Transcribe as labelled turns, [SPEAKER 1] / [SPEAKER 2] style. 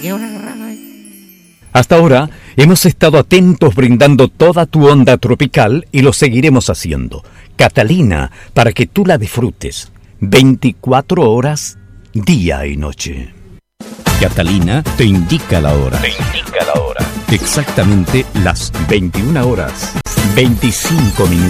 [SPEAKER 1] Hasta ahora hemos estado atentos brindando toda tu onda tropical y lo seguiremos haciendo. Catalina, para que tú la disfrutes 24 horas, día y noche. Catalina te indica la hora. Exactamente las 21 horas, 25 minutos.